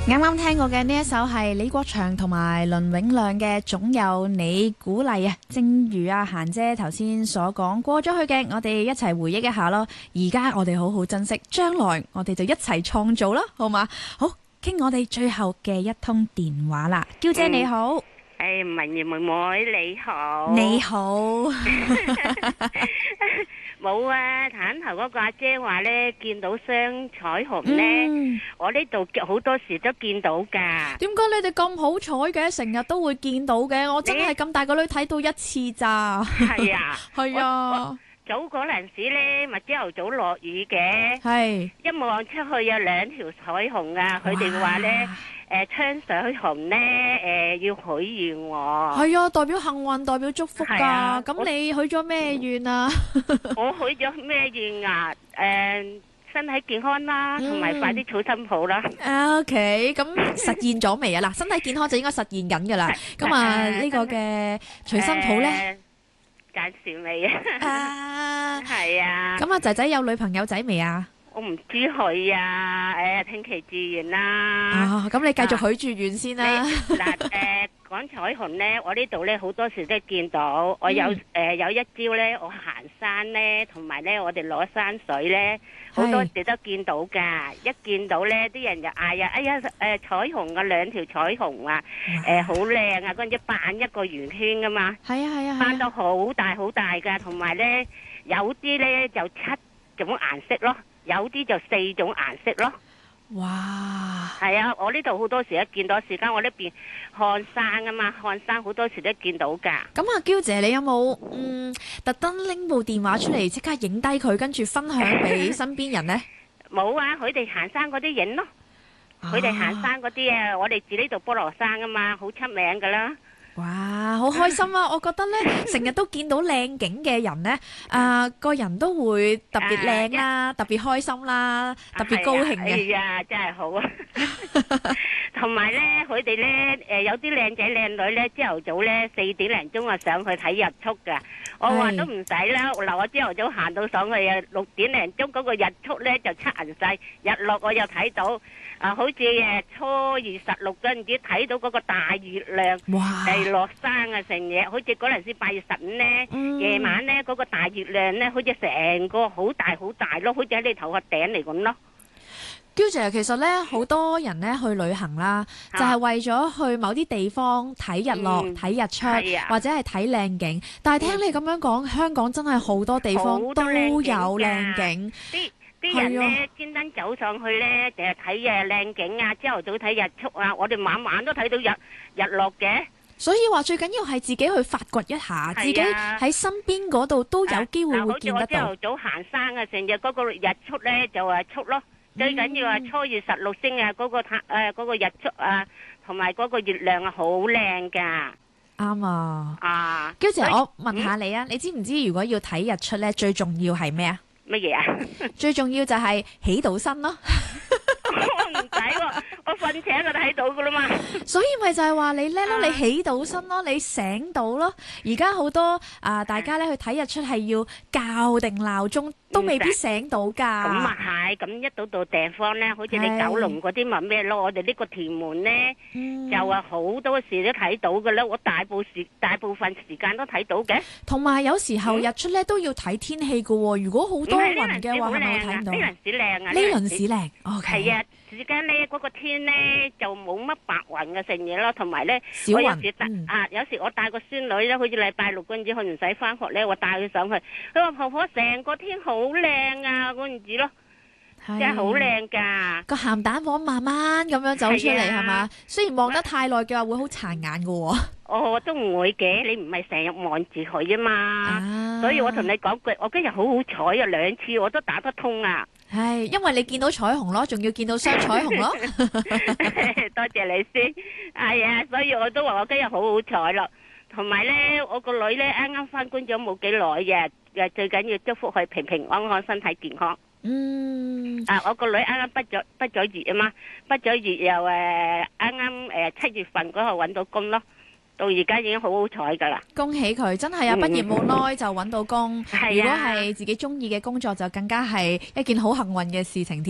啱啱聽過嘅呢一首係李國祥同埋倫永亮嘅《總有你鼓勵》啊，正如阿嫻姐頭先所講，過咗去嘅我哋一齊回憶一下咯，而家我哋好好珍惜，將來我哋就一齊創造啦，好嘛？好，傾我哋最後嘅一通電話啦，嬌姐你好， 文兒妹妹你好， 你好， 冇啊！坦頭嗰個阿姐話呢，見到雙彩虹呢，我呢度好多時都見到噶。 點解你哋咁好彩嘅？成日都會見到嘅，我真係咁大個女睇到一次咋。 係啊， 係啊。 早嗰陣時呢，咪朝頭早落雨嘅， 係一望出去有兩條彩虹啊！佢哋話呢，雙彩虹呢，要許願喎。 係啊，代表幸運，代表祝福㗎。咁你許咗咩願啊？ 我許咗咩願啊？身體健康啦，同埋快啲儲新抱啦。 OK，咁實現咗未啊？嗱，身體健康就應該實現緊㗎啦。咁啊，呢個嘅儲新抱咧？ 暫時未啊，係啊。 咁啊，仔仔有女朋友仔未啊？ 我唔知佢啊，聽其自然啦。 啊，咁你繼續許住願先啦。 嗱，講彩虹咧，我呢度咧好多時都見到。我有一朝咧，我行山咧，同埋咧我哋攞山水咧，好多時都見到噶。一見到咧，啲人就嗌啊，哎呀，彩虹啊，兩條彩虹啊，好靚啊，嗰陣時扮一個圓圈噶嘛。係啊係啊，扮到好大好大噶，同埋咧有啲咧就7種顏色咯。有啲就4種顏色咯。 哇！ 係啊，我呢度好多時都見到，時間我呢邊看山啊嘛，看山好多時都見到噶。 咁阿嬌姐，你有冇特登拎部電話出嚟即刻影低佢，跟住分享俾身邊人呢？ 冇啊，佢哋行山嗰啲影咯，佢哋行山嗰啲啊，我哋住呢度菠蘿山啊嘛，好出名噶啦。 哇，好開心啊！我覺得咧，成日都見到靚景嘅人咧，個人都會特別靚啦，特別開心啦，特別高興嘅。 係啊，真係好啊！同埋咧，佢哋咧，有啲靚仔靚女咧，朝頭早咧4點零鐘啊上去睇日出噶。我話都唔使啦，嗱我朝頭早行到上去啊6點零鐘嗰個日出咧就出銀晒，日落我又睇到。好似初二16嗰陣時睇到嗰個大月亮，係落山啊成嘢，好似嗰陣時8月15咧，夜晚咧嗰個大月亮咧，好似成個好大好大咯，好似喺你頭殼頂嚟咁咯。 嬌姐，其實咧好多人咧去旅行啦，就係為咗去某啲地方睇日落、睇日出，或者係睇靚景。但係聽你咁樣講，香港真係好多地方都有靚景。 啲人咧專登走上去咧，就係睇靚景啊！朝頭早睇日出啊，我哋晚晚都睇到日落嘅。所以話最緊要係自己去發掘一下，自己喺身邊嗰度都有機會會見得到。好似我朝頭早行山啊，成日嗰個日出咧就出咯。最緊要係初月16星啊，嗰個日出啊，同埋嗰個月亮啊，好靚噶。啱啊！嬌姐，我問下你啊，你知唔知如果要睇日出咧，最重要係咩啊？乜嘢啊？最重要就係起到身咯。我唔使喎，我瞓醒就睇到噶啦嘛。所以咪就係話你叻咯，你起到身咯，你醒到咯。而家好多大家咧去睇日出係要校定鬧鐘，都未必醒到噶。咁啊係，咁一到地方咧，好似你九龍嗰啲咪咩咯？我哋呢個屯門咧就話好多時都睇到噶啦，我大部分時間都睇到嘅。同埋有時候日出咧都要睇天氣噶喎，如果好多雲嘅話，係咪會睇唔到？呢輪時靚啊！呢輪時靚，OK。係啊，時間咧嗰個天咧就冇乜白雲嘅成嘢咯，同埋咧小雲。有時我帶個孫女咧，好似禮拜6嗰陣時佢唔使翻學咧，我帶佢上去，佢話婆婆成個天好靚啊嗰陣時咯，真係好靚噶。個鹹蛋黃慢慢咁樣走出嚟係嘛？雖然望得太耐嘅話會好殘眼噶喎。我都唔會嘅，你唔係成日望住佢啊嘛。所以我同你講句，我今日好好彩啊，2次我都打得通啊。係，因為你見到彩虹咯，仲要見到雙彩虹咯。多謝你先。係啊，所以我都話我今日好好彩咯。同埋咧，我個女咧啱啱翻工咗冇幾耐嘅，最緊要祝福佢平平安安、身體健康。我個女啱啱畢咗業啊嘛，畢咗業又啱啱7月份嗰度搵到工咯。到而家已經好好彩噶啦！恭喜佢，真係啊！畢業冇耐就揾到工，如果係自己中意嘅工作，就更加係一件好幸運嘅事情添。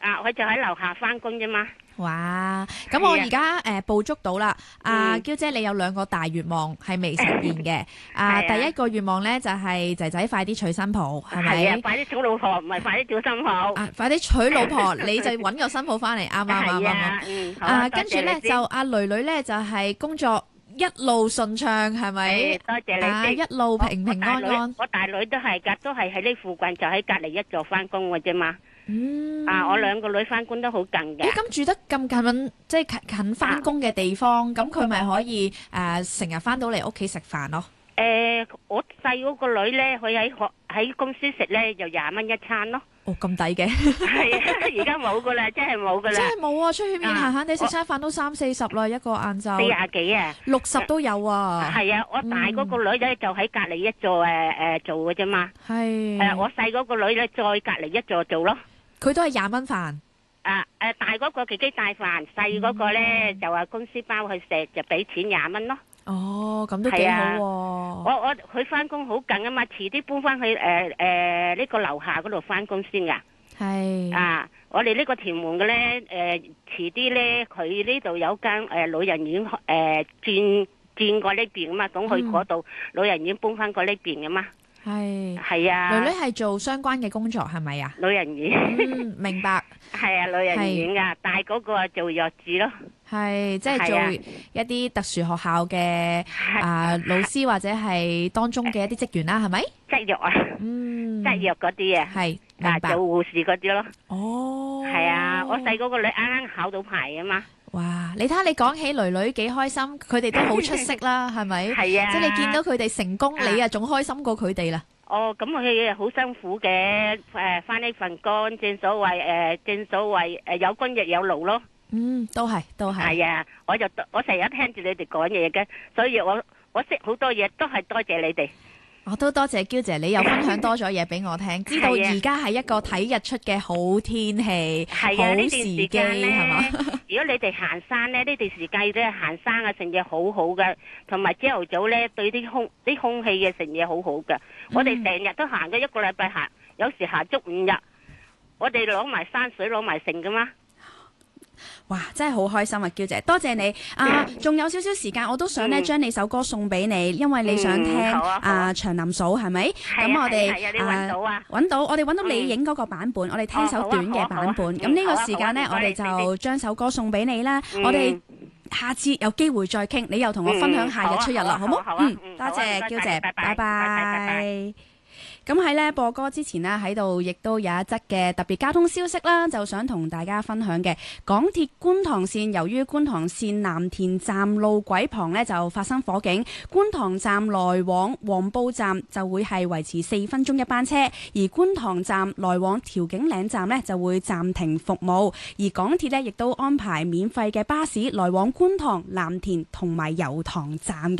佢就喺樓下翻工啫嘛。 哇！咁我而家捕捉到啦，阿嬌姐你有2個大願望係未實現嘅。第一個願望咧就係仔仔快啲娶新抱，係咪？ 係啊，快啲娶老婆，唔係快啲找新抱。 快啲娶老婆，你就揾個新抱翻嚟，啱。跟住咧就阿女女咧就係工作一路順暢，係咪？ 多謝你。 一路平平安安。 我大女都係㗎，都係喺呢附近，就喺隔離一座翻工嘅啫嘛。我2個女翻工都好近嘅。咁住得咁近，即係近翻工嘅地方，咁佢咪可以成日翻到嚟屋企食飯咯？ 我細嗰個女咧，佢喺公司食咧，就20蚊一餐咯。 哦，咁抵嘅。 係啊，而家冇噶啦，真係冇噶啦。 真係冇啊！出去面閒閒地食餐飯都30-40啦，一個晏晝。 40幾啊 ？60都有啊。 係啊，我大嗰個女咧就喺隔離一座做嘅啫嘛。 係。 我細嗰個女咧再隔離一座做咯。 佢都係20蚊飯。 大嗰個自己帶飯，細嗰個咧就話公司包去食，就俾錢20蚊咯。 哦，咁都幾好喎。 佢翻工好近啊嘛，遲啲搬翻去呢個樓下嗰度翻工先噶。 係。 我哋呢個屯門嘅咧，遲啲咧佢呢度有間老人院轉過呢邊啊嘛，咁去嗰度老人院搬翻過呢邊啊嘛。係啊。 女女係做相關嘅工作係咪啊？ 老人院。 明白。 係啊，老人院噶，大嗰個做弱智咯。 係，即係做一啲特殊學校嘅老師或者係當中嘅一啲職員啦，係咪？ 執藥啊，執藥嗰啲啊， 係明白。 做護士嗰啲咯。 哦， 係啊，我細嗰個女啱啱考到牌啊嘛。 哇，你睇下你講起女女幾開心，佢哋都好出色啦，係咪？ 係啊， 即係你見到佢哋成功，你啊仲開心過佢哋啦。 哦，咁佢好辛苦嘅，翻呢份工，正所謂有功亦有勞咯。 都係。 係啊，我成日聽住你哋講嘢嘅，所以我識好多嘢，都係多謝你哋。 我都多謝嬌姐，你又分享多咗嘢俾我聽，知道而家係一個睇日出嘅好天氣，好時機係嘛？ 如果你哋行山咧，呢段時間咧行山啊，成嘢好好嘅，同埋朝頭早咧對啲空氣嘅成嘢好好嘅。我哋成日都行咗1個禮拜行，有時行足5日，我哋攞埋山水攞埋剩噶嘛。 哇，真係好開心啊，嬌姐，多謝你仲有少少時間，我都想咧將你首歌送俾你，因為你想聽長林嫂係咪？咁我哋揾到，我哋揾到你影嗰個版本，我哋聽首短嘅版本。咁呢個時間呢，我哋就將首歌送俾你啦。我哋下次有機會再傾，你又同我分享下日出日落，好冇？多謝嬌姐，拜拜。咁喺咧播歌之前呢，喺度亦都有一則嘅特別交通消息啦，就想同大家分享嘅。港鐵觀塘線由於觀塘線藍田站路軌旁呢就發生火警，觀塘站來往黃埔站就會係維持4分鐘一班車，而觀塘站來往調景嶺站呢就會暫停服務。而港鐵呢亦都安排免費嘅巴士來往觀塘、藍田同埋油塘站嘅。